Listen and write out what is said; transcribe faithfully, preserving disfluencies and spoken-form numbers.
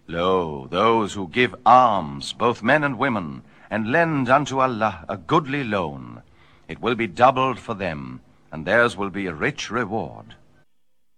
Lo, those who give alms, both men and women, and lend unto Allah a goodly loan, it will be doubled for them, and theirs will be a rich reward.